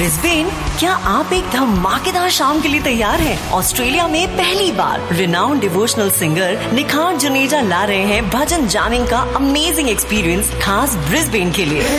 Brisbane, क्या आप एक धमाकेदार शाम के लिए तैयार हैं? ऑस्ट्रेलिया में पहली बार रिनाउंड डिवोशनल सिंगर निखार जुनेजा ला रहे हैं भजन जामिंग का अमेजिंग एक्सपीरियंस खास ब्रिस्बेन के लिए।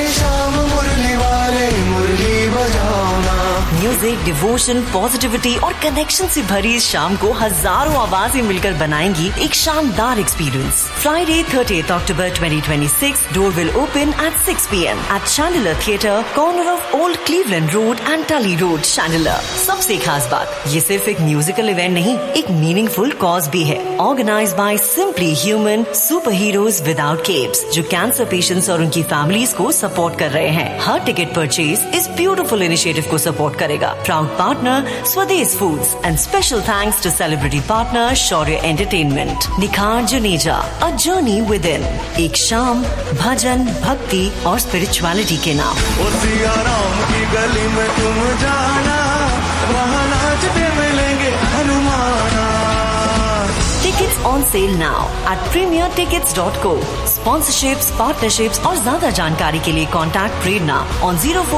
म्यूजिक, डिवोशन, पॉजिटिविटी और कनेक्शन से भरी इस शाम को हजारों आवाजें मिलकर बनाएंगी एक शानदार experience. Friday 30 October 2026, door will open at 6 PM eight Chandler theatre, corner of old Cleveland road and टली रोड, शैंडलर। सबसे खास बात, ये सिर्फ एक म्यूजिकल इवेंट नहीं, एक मीनिंगफुल कॉज भी है। Organise by simply human super heroes without keeps, जो कैंसर पेशेंट्स और उनकी फैमिलीज को सपोर्ट कर रहे हैं। हर टिकट परचेज इस ब्यूटीफुल इनिशिएटिव को सपोर्ट करेगा। प्राउड पार्टनर स्वदेश foods and special thanks to celebrity partner Shaurya entertainment. निखार Juneja, a journey with in. एक शाम भजन, भक्ति और स्पिरिचुअलिटी के नाम। राम की गली में तुम जाना, वहाँ नाचते मिलेंगे हनुमाना। Tickets on sale now at premiertickets.co. Sponsorships, partnerships और ज्यादा जानकारी के लिए contact Prerna on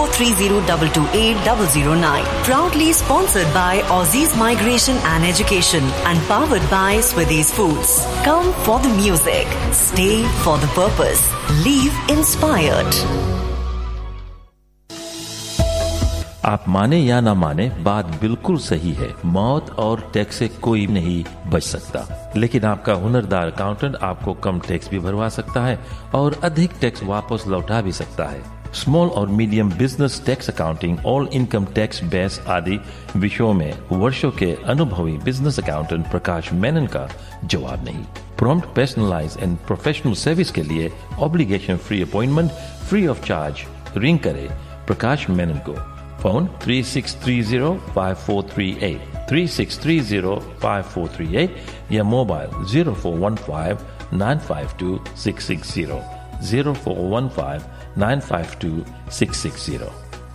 0430228009. Proudly sponsored by Aussies Migration and Education and powered by Swedish Foods. Come for the music, stay for the purpose, leave inspired. आप माने या ना माने, बात बिल्कुल सही है। मौत और टैक्स से कोई नहीं बच सकता, लेकिन आपका हुनरदार अकाउंटेंट आपको कम टैक्स भी भरवा सकता है और अधिक टैक्स वापस लौटा भी सकता है। स्मॉल और medium business tax accounting, all income tax base आदि विषयों में वर्षों के अनुभवी बिजनेस अकाउंटेंट प्रकाश मेनन का जवाब नहीं। Prompt, personalise and professional service के लिए obligation free appointment free of charge ring करे प्रकाश मेनन को। फोन 3630-5438, 3630-5438 या मोबाइल 0415-952-660, 0415-952-660।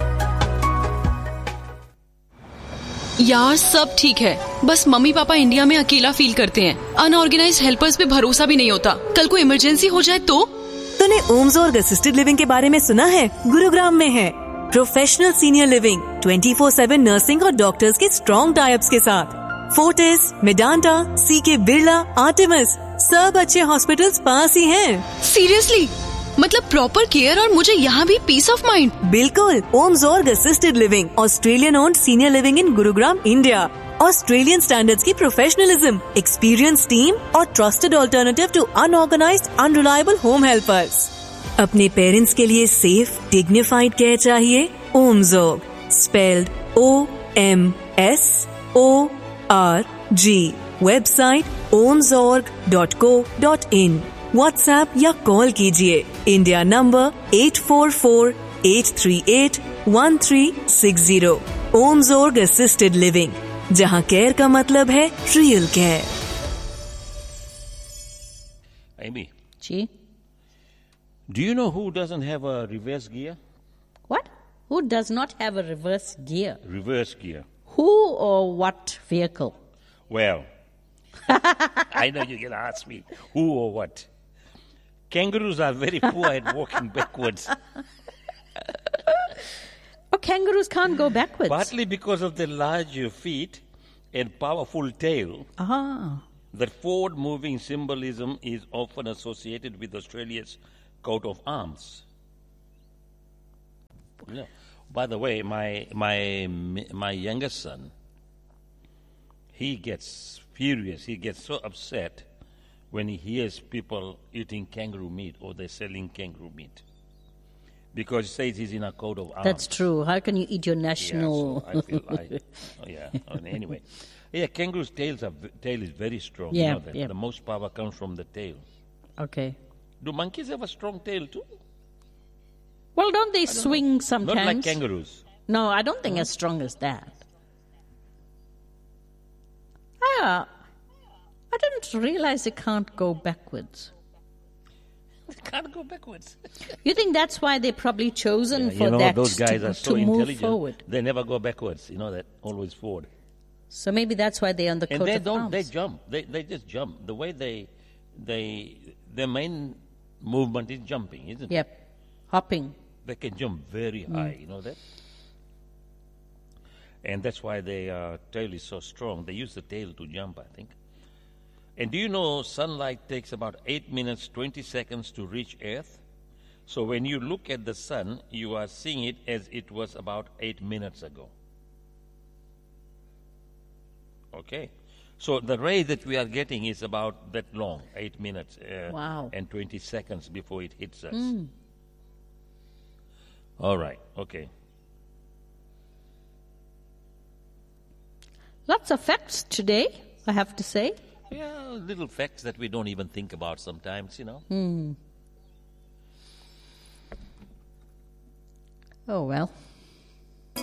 यार सब ठीक है, बस मम्मी पापा इंडिया में अकेला फील करते हैं। अनऑर्गेनाइज्ड हेल्पर्स पे भरोसा भी नहीं होता। कल को इमरजेंसी हो जाए तो? तूने ओमजोर्ग असिस्टेड लिविंग के बारे में सुना है? गुरुग्राम में है। प्रोफेशनल सीनियर लिविंग, 24/7 नर्सिंग और डॉक्टर्स के स्ट्रॉन्ग टाइप्स के साथ। फोर्टिस, मेडांटा, सीके बिरला, आर्टेमिस, सब अच्छे हॉस्पिटल्स पास ही हैं। सीरियसली? मतलब प्रॉपर केयर और मुझे यहाँ भी पीस ऑफ माइंड। बिल्कुल। ओमजोर्ग assisted living, Australian owned senior living in Gurugram, India. Australian standards की प्रोफेशनलिज्म, एक्सपीरियंस टीम और trusted alternative to unorganised unreliable home helpers. अपने पेरेंट्स के लिए सेफ डिग्निफाइड केयर चाहिए? ओमजोर्ग, spelled OMSORG। Website omzorg.co.in। WhatsApp या call कीजिए। India number 844-838-1360। ओमजोर्ग assisted living, जहां care का मतलब है real care. Amy. Gee. Do you know who doesn't have a reverse gear? What? Who does not have a reverse gear? Reverse gear. Who or what vehicle? Well, I know you're going to ask me who or what. Kangaroos are very poor at walking backwards. Oh, kangaroos can't go backwards. Partly because of their large feet and powerful tail. Ah. That forward moving symbolism is often associated with Australia's coat of arms. No. By the way, my youngest son, he gets furious. He gets so upset when he hears people eating kangaroo meat or they're selling kangaroo meat, because he says he's in a coat of arms. That's true. How can you eat your national? Yeah, so I feel anyway. Yeah, kangaroo's tail is very strong. Yeah, you know that. yeah. The most power comes from the tail. Okay. Do monkeys have a strong tail too? Well, don't they swing sometimes? Not like kangaroos. No, I don't think as strong as that. I didn't realize they can't go backwards. They can't go backwards. You think that's why they're probably chosen for that? Those guys are so to move intelligent. forward. They never go backwards. You know that, always forward. So maybe that's why they're on the coat And they of don't. arms. They jump. They just jump. The way their main movement is jumping, isn't it? Yep, hopping. They can jump very high. You know that. And that's why their tail is so strong. They use the tail to jump, I think. And do you know sunlight takes about 8 minutes, 20 seconds to reach Earth? So when you look at the sun, you are seeing it as it was about 8 minutes ago. Okay? So the ray that we are getting is about that long, 8 minutes Wow. and 20 seconds before it hits us. All right, okay. Lots of facts today, I have to say. Yeah, little facts that we don't even think about sometimes, you know. Oh, well.